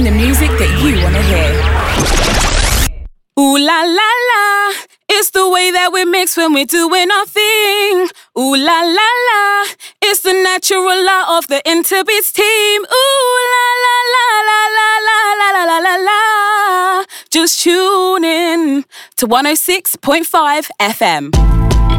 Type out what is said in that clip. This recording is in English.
playing the music that you want to hear. Ooh la la la, it's the way that we mix when we're doing our thing. Ooh la la la, it's the natural law of the Interbeats team. Ooh la la la la la la la la la la. Just tune in to 106.5 FM.